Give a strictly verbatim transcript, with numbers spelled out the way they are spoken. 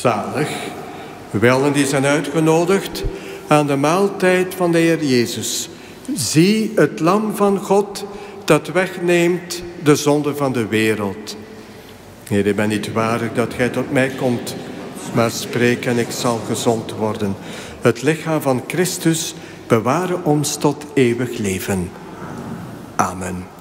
Zalig, wellen die zijn uitgenodigd aan de maaltijd van de Heer Jezus. Zie het lam van God dat wegneemt de zonde van de wereld. Heer, ik ben niet waardig dat gij tot mij komt, maar spreek en ik zal gezond worden. Het lichaam van Christus bewaren ons tot eeuwig leven. Amen.